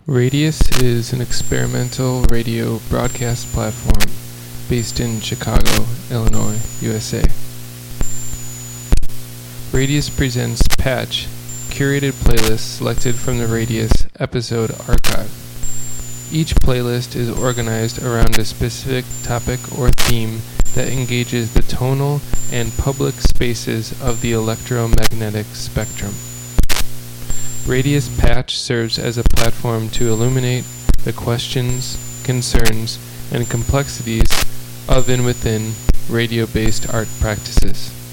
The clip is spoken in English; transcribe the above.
Radius is an experimental radio broadcast platform based in Chicago, Illinois, USA. Radius presents Patch, curated playlists selected from the Radius episode archive. Each playlist is organized around a specific topic or theme that engages the tonal and public spaces of the electromagnetic spectrum. Radius Patch serves as a platform to illuminate the questions, concerns, and complexities of and within radio-based art practices.